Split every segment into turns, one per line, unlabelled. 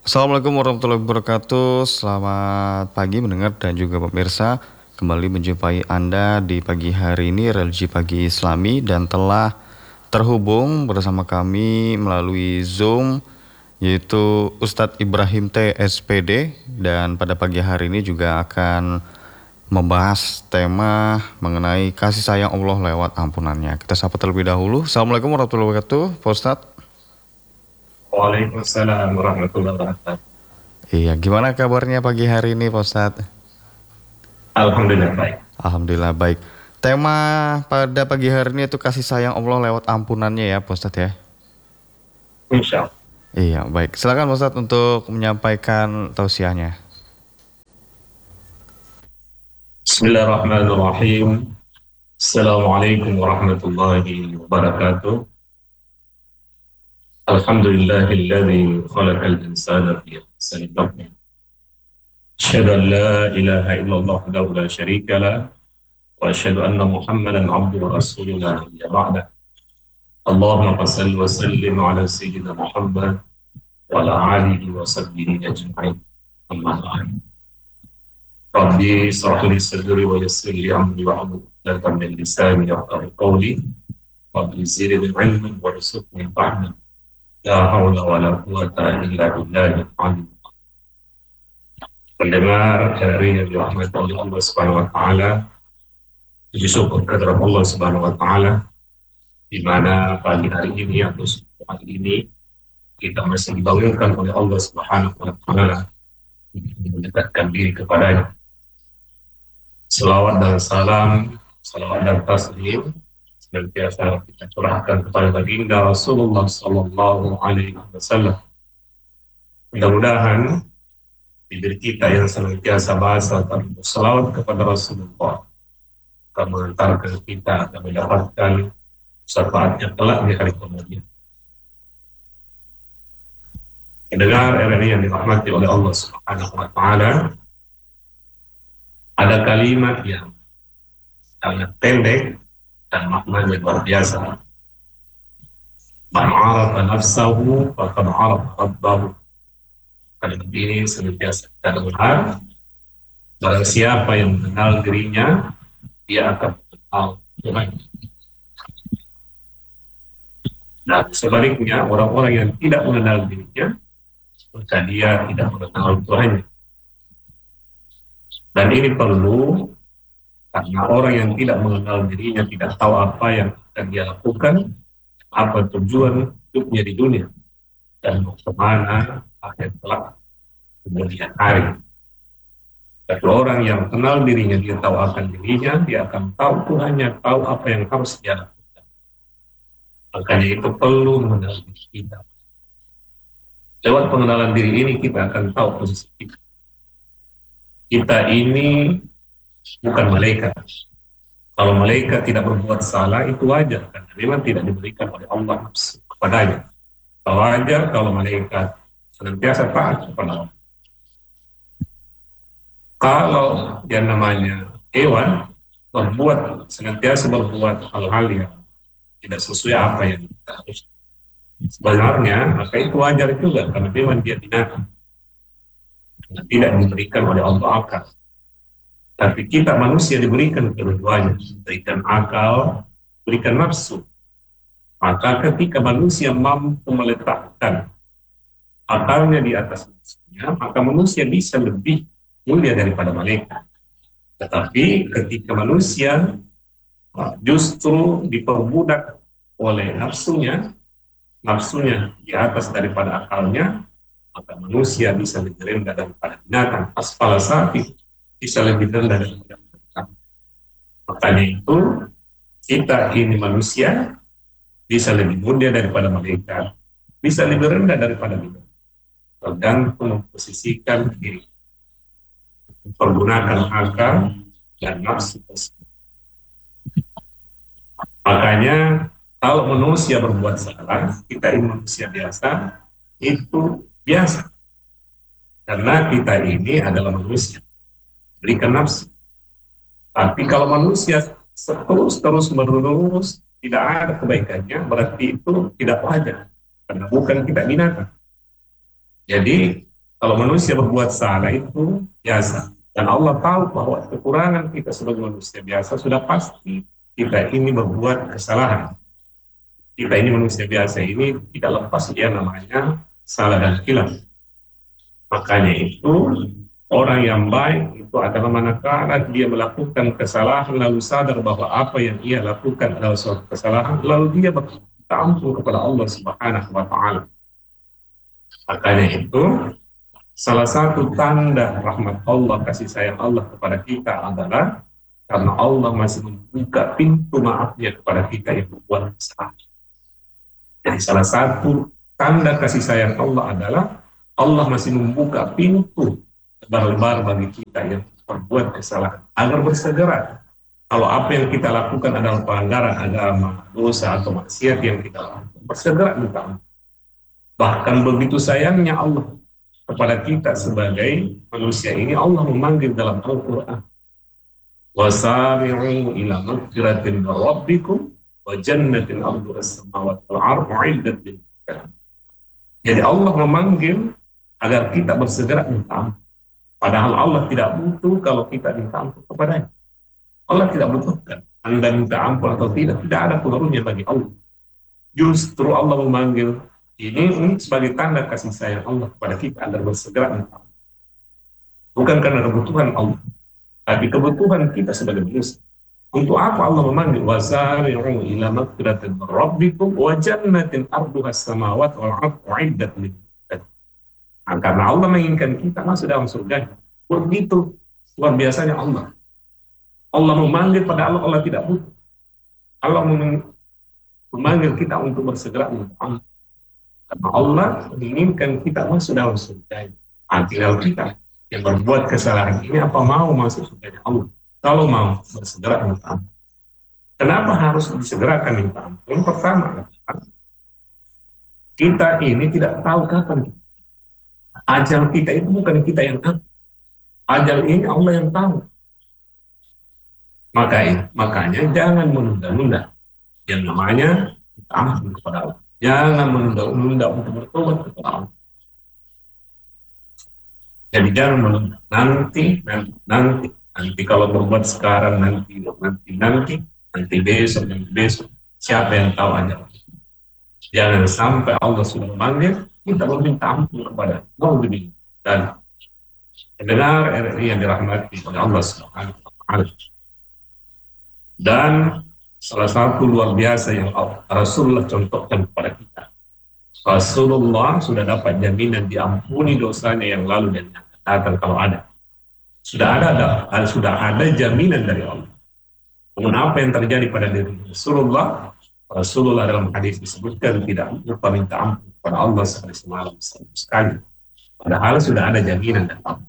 Assalamualaikum warahmatullahi wabarakatuh. Selamat pagi mendengar dan juga pemirsa. Kembali menjumpai Anda di pagi hari ini religi pagi Islami dan telah terhubung bersama kami melalui Zoom yaitu Ustadz Ibrahim T. SPD, dan pada pagi hari ini juga akan membahas tema mengenai kasih sayang Allah lewat ampunannya. Kita sapa terlebih dahulu. Assalamualaikum warahmatullahi wabarakatuh, Pak Ustadz.
Waalaikumsalam warahmatullahi wabarakatuh.
Iya, gimana kabarnya pagi hari ini, Pak Ustadz?
Alhamdulillah baik.
Alhamdulillah baik. Tema pada pagi hari ini itu kasih sayang Allah lewat ampunannya ya, Pak Ustadz ya.
Insya Allah.
Iya, baik. Silakan Pak Ustadz untuk menyampaikan tausiahnya.
Bismillahirrahmanirrahim. Assalamualaikum warahmatullahi wabarakatuh. Alhamdulillahilladzi khalaqal insana fi ahsani taqwim. Asyhadu an la ilaha illallah wahdahu la syarika lah wa asyhadu anna Muhammadan abduhu wa rasuluhu la nabiyya ba'dah. Allahumma shalli wa sallim ala sayyidina Muhammad wa ala alihi wa sahbihi ajma'in. Amma ba'd. Rabbi shrah li sadri wa yassir li amri wa hlul 'uqdatam min lisani yafqahu qawli. Rabbi zidni ilman warzuqni fahman. La haula wa la quwwata illa billahil aliyyil azim. Pendengar hari yang dirahmati oleh Allah Subhanahu wa taala, puji syukur kehadirat Allah Subhanahu wa taala di mana pagi hari ini atau hari ini kita masih dibangunkan oleh Allah Subhanahu wa taala untuk mendekatkan diri kepadanya. Selawat dan salam, salawat dan taslim senantiasa kita curahkan kepada baginda Rasulullah Sallallahu Alaihi Wasallam. Mudah-mudahan bibir kita yang senantiasa bahasa dan berselawat kepada Rasulullah akan mengantarkan kita akan mendapatkan syafaatnya kelak di hari kemudian. Mendengar RRI yang dirahmati oleh Allah Subhanahu Wa Taala, ada kalimat yang sangat pendek dan maknanya luar biasa. Man 'arafa nafsahu faqad 'arafa rabbahu. Kalimat ini senantiasa kita dengar. Barang siapa yang mengenal dirinya, dia akan mengenal Tuhan. Dan sebaliknya, orang-orang yang tidak mengenal dirinya, maka dia tidak mengenal Tuhannya. Dan ini perlu karena orang yang tidak mengenal dirinya tidak tahu apa yang akan dia lakukan, apa tujuan hidupnya di dunia, dan mau kemana akhir kelak kemudian hari. Tapi orang yang kenal dirinya, dia tahu akan dirinya, dia akan tahu Tuhannya, tahu apa yang harus dia lakukan. Makanya itu perlu mengenal diri kita. Lewat pengenalan diri ini kita akan tahu posisi kita. Kita ini bukan malaikat. Kalau malaikat tidak berbuat salah itu wajar, karena memang tidak diberikan oleh Allah nafsu kepadanya. Wajar kalau malaikat senantiasa taat kepada Allah. Kalau yang namanya hewan senantiasa berbuat hal-hal yang tidak sesuai apa yang kita harus sebenarnya, maka itu wajar juga karena memang dia binatang. Tidak diberikan oleh Allah akal. Tapi kita manusia diberikan kedua-duanya, diberikan akal, diberikan nafsu. Maka ketika manusia mampu meletakkan akalnya di atas nafsunya, maka manusia bisa lebih mulia daripada malaikat. Tetapi ketika manusia justru diperbudak oleh nafsunya di atas daripada akalnya, maka manusia bisa lebih rendah daripada binatang. Asfala safi bisa lebih rendah daripada binatang. Makanya itu kita ini manusia bisa lebih mulia daripada malaikat, bisa lebih rendah daripada binatang. Tergantung memposisikan diri, mempergunakan akal dan nafsu tersebut. Makanya kalau manusia berbuat salah, kita ini manusia biasa, itu biasa. Karena kita ini adalah manusia, berikan nafsu. Tapi kalau manusia terus menerus tidak ada kebaikannya, berarti itu tidak wajar. Karena bukan kita binatang. Jadi Kalau manusia berbuat salah itu biasa. Dan Allah tahu bahwa kekurangan kita sebagai manusia biasa sudah pasti kita ini berbuat kesalahan. Kita ini manusia biasa ini tidak lepas dia namanya salah dan hilaf. Makanya itu orang yang baik itu adalah manakala dia melakukan kesalahan lalu sadar bahwa apa yang ia lakukan adalah suatu kesalahan lalu dia berminta ampun kepada Allah Subhanahu wa taala. Makanya itu salah satu tanda rahmat Allah, kasih sayang Allah kepada kita adalah karena Allah masih membuka pintu maafnya kepada kita yang berbuat kesalahan. Jadi salah satu tanda kasih sayang Allah adalah Allah masih membuka pintu lebar-lebar bagi kita yang berbuat kesalahan agar bersegera. Kalau apa yang kita lakukan adalah pelanggaran agama, dosa atau maksiat yang kita lakukan, bersegera minta ampun. Bahkan begitu sayangnya Allah kepada kita sebagai manusia ini, Allah memanggil dalam Al-Quran, wasari'u ila magfiratin min rabbikum wa jannatin arduha as-samawati wal ardu 'iddat lil muttaqin. Jadi Allah memanggil agar kita bersegera minta ampun. Padahal Allah tidak butuh kalau kita minta ampun kepadanya. Allah tidak butuhkan Anda minta ampun atau tidak ada pengaruhnya bagi Allah. Justru Allah memanggil ini sebagai tanda kasih sayang Allah kepada kita agar bersegera minta ampun. Bukan karena kebutuhan Allah, tapi kebutuhan kita sebagai manusia. Untuk apa Allah memanggil wasari'u ila magfiratin min rabbikum wa jannatin arduha as-samawati wal ardu 'iddat lil muttaqin. Karena Allah menginginkan kita masuk dalam surga. Begitu luar biasanya Allah. Allah memanggil pada Allah tidak butuh. Allah memanggil kita untuk bersegera minta ampun. Karena Allah menginginkan kita masuk dalam surga. Tinggal kita yang berbuat kesalahan ini apa mau masuk surga Allah. Kalau mau bersegera minta ampun. Kenapa harus disegerakan minta ampun? Yang pertama, kita ini tidak tahu kapan kita. Ajal kita itu bukan kita yang tahu. Ajal ini Allah yang tahu. Makanya jangan menunda-nunda yang namanya minta ampun kepada Allah. Jangan menunda-nunda untuk bertobat kepada Allah. Jadi jangan menunda. Nanti kalau berbuat sekarang, nanti besok. Siapa yang tahu aja. Jangan sampai Allah sudah memanggil, kita meminta ampun kepada Allah. Dan pendengar RRI yang dirahmati oleh Allah Subhanahu wa taala. Dan salah satu luar biasa yang Rasulullah contohkan kepada kita. Rasulullah sudah dapat jaminan diampuni dosanya yang lalu dan yang akan datang kalau ada. Sudah ada jaminan dari Allah. Namun apa yang terjadi pada diri Rasulullah dalam hadis disebutkan tidak lupa minta ampun kepada Allah sekali. Padahal sudah ada jaminan dari Allah.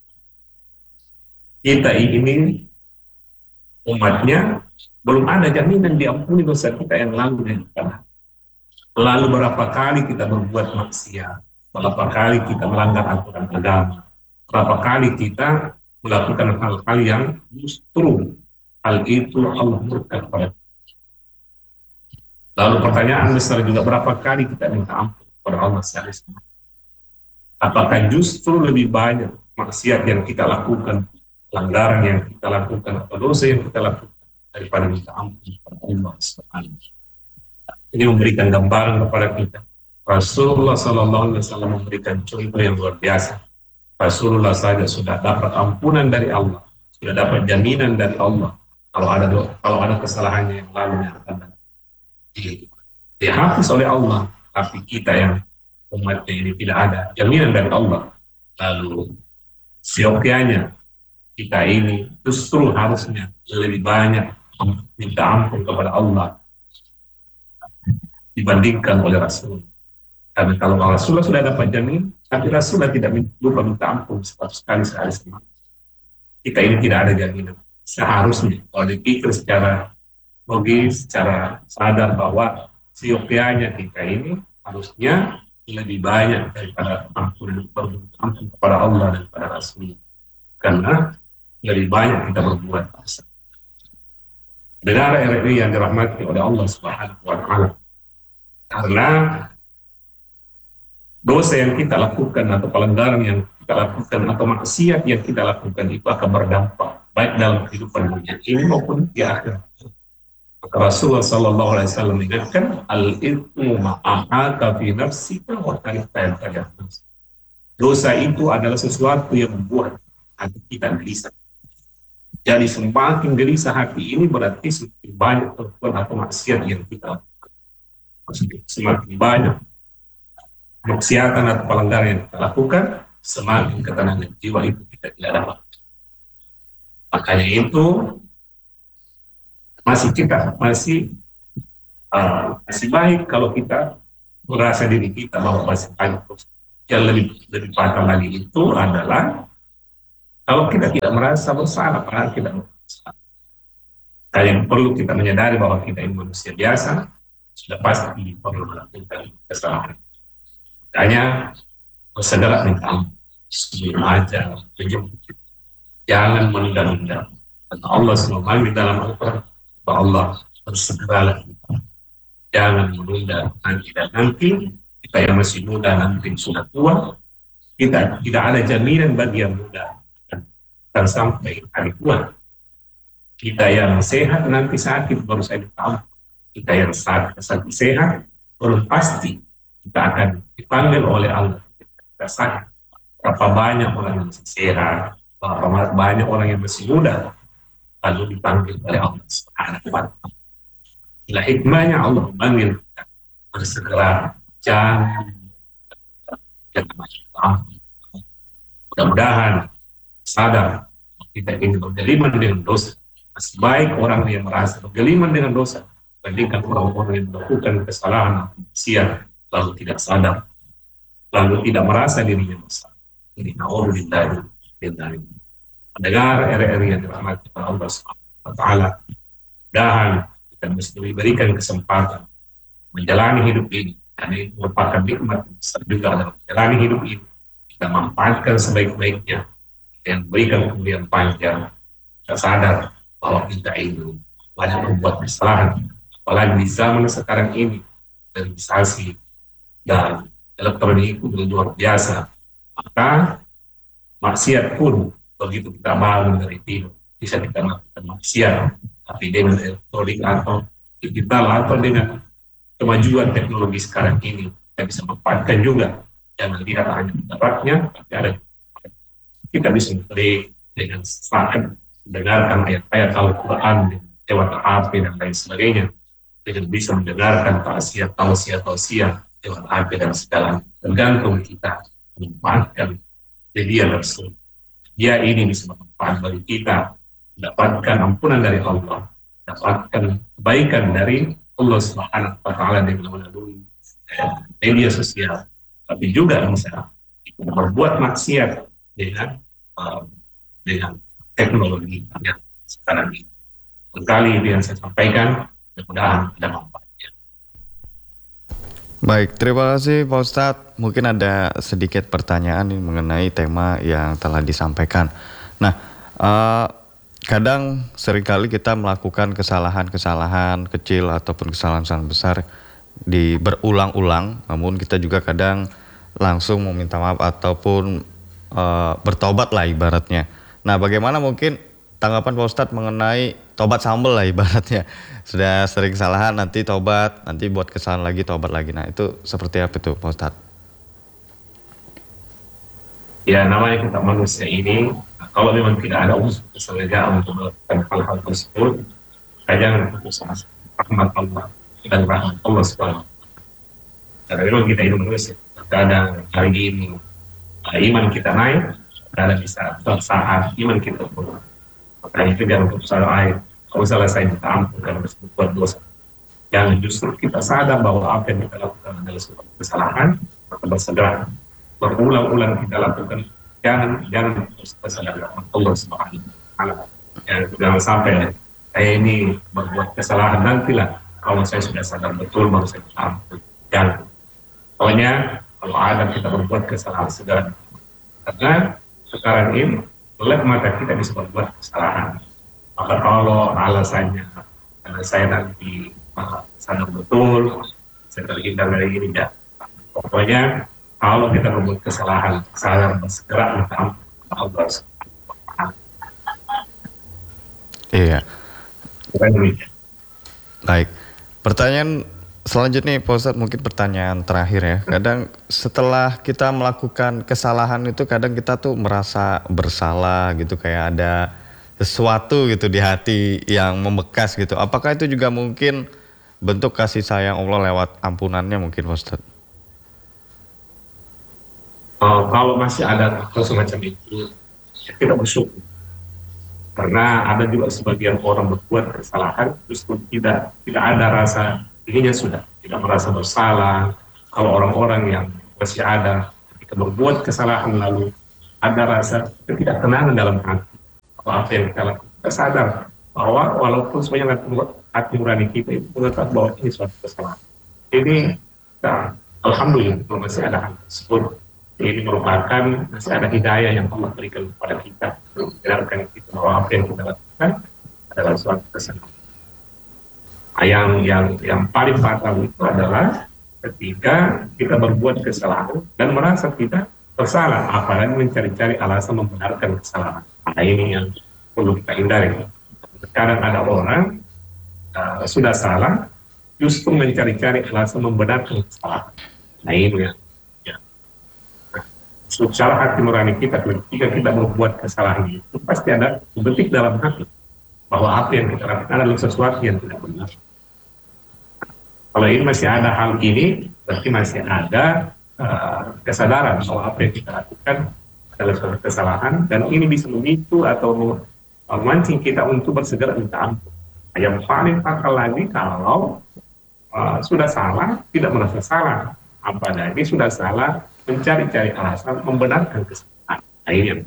Kita ini umatnya belum ada jaminan diampuni dosa kita yang lalu dan yang akan. Lalu berapa kali kita berbuat maksiat, berapa kali kita melanggar aturan agama, berapa kali kita melakukan hal-hal yang justru hal itu Allah murka kepada kita. Lalu pertanyaan besar juga, berapa kali kita minta ampun kepada Allah sekali? Apakah justru lebih banyak maksiat yang kita lakukan, pelanggaran yang kita lakukan, atau dosa yang kita lakukan daripada minta ampun kepada Allah Subhanahu. Ini memberikan gambaran kepada kita. Rasulullah SAW memberikan contoh yang luar biasa. Rasulullah saja sudah dapat ampunan dari Allah, sudah dapat jaminan dari Allah kalau ada kesalahannya yang lalu yang akan dihapus oleh Allah. Tapi kita yang umatnya ini tidak ada jaminan dari Allah. Lalu siokianya kita ini justru harusnya lebih banyak minta ampun kepada Allah dibandingkan oleh Rasul. Karena kalau Rasulullah sudah dapat jamin, tapi Rasulullah tidak lupa minta ampun sekali semua. Kita ini tidak ada jaminan. Seharusnya kalau dipikir secara logis, secara sadar bahwa siokianya kita ini harusnya lebih banyak daripada ampun kepada Allah dan kepada Rasul. Karena lebih banyak kita berbuat dosa. Dengar RRI yang dirahmati oleh Allah Subhanahu wa taala. Karena dosa yang kita lakukan atau pelanggaran yang kita lakukan atau maksiat yang kita lakukan itu akan berdampak baik dalam kehidupan dunia ini maupun di akhirat. Maka Rasulullah Sallallahu Alaihi Wasallam mengingatkan al-ithmu ma'ahaka fi nafsika wa karihta yang dosa itu adalah sesuatu yang membuat hati kita gelisah. Jadi semakin gelisah hati ini berarti semakin banyak perbuatan atau maksiat yang kita lakukan. Semakin banyak maksiatan atau pelanggaran yang kita lakukan, semakin ketenangan jiwa itu kita tidak dapat. Makanya itu masih baik kalau kita merasa diri kita bahwa masih banyak dosa. Yang lebih fatal lagi itu adalah kalau kita tidak merasa bersalah, padahal kita bersalah. Yang perlu kita menyadari bahwa kita ini manusia biasa, sudah pasti perlu melakukan kesalahan. Makanya bersegera minta ampun, sebelum aja menjemput. Jangan menunda-nunda. Kata Allah SWT dalam Al-Quran, Allah bersegeralah kita. Jangan menunda nanti dan nanti. Kita yang masih muda nanti sudah tua, kita tidak ada jaminan bagi yang muda dan sampai hari tua. Kita yang sehat nanti sakit baru saja tahu. Kita yang sakit sehat belum pasti kita akan dipanggil oleh Allah. Kita sakit. Berapa banyak orang yang masih sehat, berapa banyak orang yang masih muda lalu dipanggil oleh Allah Subhanahu wa Ta'ala. Inilah hikmahnya Allah memanggil kita bersegera. Jangan mudah-mudahan sadar kita ini bergeliman dengan dosa. Masih baik orang yang merasa bergeliman dengan dosa dibandingkan orang-orang yang melakukan kesalahan maksiat lalu tidak sadar, lalu tidak merasa dirinya bersalah. Ini na'udzubillah dari mendengar RRI yang dirahmati oleh Allah Subhanahu wa Ta'ala. Mudah-mudahan kita mesti diberikan kesempatan menjalani hidup ini. Ini merupakan nikmat besar juga dalam menjalani hidup ini. Kita manfaatkan sebaik-baiknya dan berikan kemudian panjang. Kita sadar bahwa kita ini banyak membuat kesalahan, apalagi di zaman sekarang ini digitalisasi dan elektronik itu luar biasa. Maka maksiat pun begitu kita bangun dari tidur bisa kita melakukan maksiat, tapi dengan elektronik atau digital atau dengan kemajuan teknologi sekarang ini kita bisa manfaatkan juga. Jangan lihat hanya mudaratnya, tapi ada kita bisa mengklik dengan sangat mendengarkan ayat-ayat Al-Quran lewat HP dan lain sebagainya, dengan bisa mendengarkan tausiah lewat HP dan segala, tergantung kita memanfaatkan media tersebut. Dia ini bisa bermanfaat bagi kita, mendapatkan ampunan dari Allah, mendapatkan kebaikan dari Allah Subhanahu wa Ta'ala dengan melalui media sosial, tapi juga bisa berbuat maksiat dengan teknologi yang sekarang ini. Sekali yang saya sampaikan, mudah-mudahan ada manfaatnya.
Baik, terima kasih Pak Ustadz. Mungkin ada sedikit pertanyaan mengenai tema yang telah disampaikan. Nah, kadang seringkali kita melakukan kesalahan-kesalahan kecil ataupun kesalahan-kesalahan besar berulang-ulang, namun kita juga kadang langsung meminta maaf ataupun bertobat lah ibaratnya. Nah, bagaimana mungkin tanggapan Pak Ustadz mengenai tobat sambal lah ibaratnya? Sudah sering kesalahan, nanti tobat, nanti buat kesalahan lagi, tobat lagi. Nah, itu seperti apa itu Pak Ustadz?
Ya, namanya kita manusia ini, kalau memang tidak ada unsur kesengajaan untuk melakukan hal-hal tersebut, jangan putus asa. Rahmat Allah dan rahmat Allah SWT. Karena memang kita ini manusia, kadang hari ini iman kita naik, kadang bisa saat iman kita turun. Makanya itu jangan putus asa. Kalau salah saya minta ampun karena berbuat dosa. Jangan, justru kita sadar bahwa apa yang kita lakukan adalah sebuah kesalahan, maka bersegera berulang-ulang kita lakukan. Jangan putus asa dari Allah Subhanahu wa Ta'ala. Jangan sampai saya ini berbuat kesalahan, nantilah kalau saya sudah sadar betul baru saya minta ampun. Jangan. Pokoknya kalau ada kita berbuat kesalahan segera. Karena sekarang ini oleh mata kita bisa berbuat kesalahan. Maka kalau alasannya karena saya nanti sadar betul, saya terhindar dari ini, ya. Pokoknya Kalau kita berbuat kesalahan, sadar segera minta ampun kepada Allah.
Iya,
Bukan demikian.
baik. Pertanyaan selanjutnya Pak Ustadz, mungkin pertanyaan terakhir ya. Kadang setelah kita melakukan kesalahan itu kadang kita tuh merasa bersalah gitu, kayak ada sesuatu gitu di hati yang membekas gitu. Apakah itu juga mungkin bentuk kasih sayang Allah lewat ampunannya mungkin Pak Ustadz?
Kalau masih ada hal semacam itu, ya kita bersyukur. Karena ada juga sebagian orang berbuat kesalahan, justru tidak ada rasa dirinya sudah tidak merasa bersalah. Kalau orang-orang yang masih ada ketika berbuat kesalahan lalu ada rasa ketidaktenangan dalam hati, apa yang kita lakukan, kita sadar bahwa walaupun sebenarnya hati nurani kita itu mengatakan bahwa ini suatu kesalahan. Jadi kita, alhamdulillah masih ada hal tersebut. Ini merupakan masih ada hidayah yang Allah berikan kepada kita untuk mendengarkan kita bahwa apa yang kita lakukan adalah suatu kesalahan. Yang paling fatal itu adalah ketika kita berbuat kesalahan dan merasa kita bersalah, apalagi mencari-cari alasan membenarkan kesalahan. Nah, ini yang perlu kita hindari. Kadang ada orang sudah salah, justru mencari-cari alasan membenarkan kesalahan. Nah, ini ya. Secara hati nurani kita, ketika kita berbuat kesalahan itu pasti ada detik dalam hati bahwa apa yang kita lakukan adalah sesuatu yang tidak benar. Kalau ini masih ada hal ini, berarti masih ada kesadaran bahwa apa yang kita lakukan adalah suatu kesalahan, dan ini bisa memicu atau memancing kita untuk bersegera minta ampun. Yang paling fatal lagi kalau sudah salah, tidak merasa salah, apalagi sudah salah mencari-cari alasan membenarkan kesalahan. Akhirnya.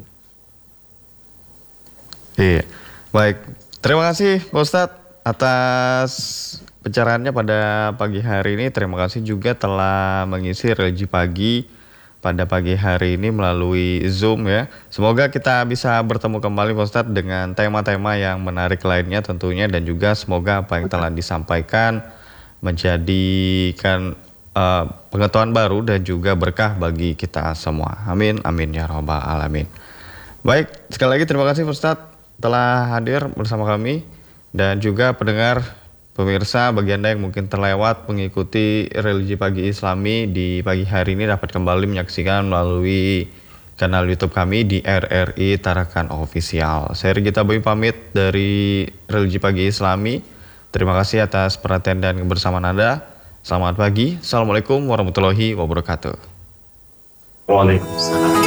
Iya, baik. Terima kasih Pak Ustadz atas pencerahannya pada pagi hari ini. Terima kasih juga telah mengisi religi pagi pada pagi hari ini melalui Zoom ya. Semoga kita bisa bertemu kembali Pak Ustadz dengan tema-tema yang menarik lainnya tentunya, dan juga semoga apa yang telah disampaikan menjadikan pengetahuan baru dan juga berkah bagi kita semua. Amin, amin ya robbal alamin. Baik, sekali lagi terima kasih Ustadz telah hadir bersama kami, dan juga pendengar pemirsa, bagi Anda yang mungkin terlewat mengikuti religi pagi Islami di pagi hari ini dapat kembali menyaksikan melalui kanal YouTube kami di RRI Tarakan Official. Saya Rigita Boy pamit dari religi pagi Islami. Terima kasih atas perhatian dan kebersamaan Anda. Selamat pagi. Assalamualaikum warahmatullahi wabarakatuh.
Waalaikumsalam.